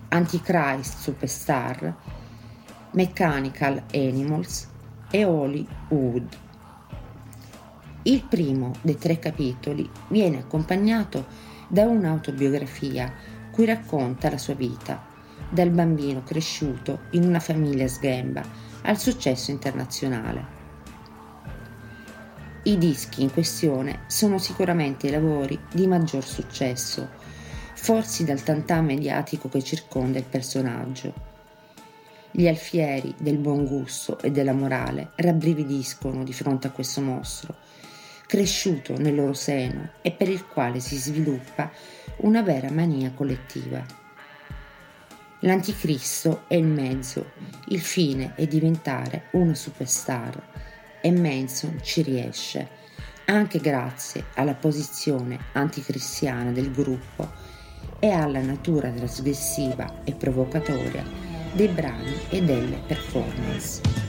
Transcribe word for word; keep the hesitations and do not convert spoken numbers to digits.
Antichrist Superstar, Mechanical Animals e Hollywood. Il primo dei tre capitoli viene accompagnato da un'autobiografia cui racconta la sua vita, dal bambino cresciuto in una famiglia sghemba al successo internazionale. I dischi in questione sono sicuramente i lavori di maggior successo, forzi dal tantà mediatico che circonda il personaggio. Gli alfieri del buon gusto e della morale rabbrividiscono di fronte a questo mostro, cresciuto nel loro seno e per il quale si sviluppa una vera mania collettiva. L'anticristo è il mezzo, il fine è diventare una superstar e Manson ci riesce, anche grazie alla posizione anticristiana del gruppo e alla natura trasgressiva e provocatoria dei brani e delle performance.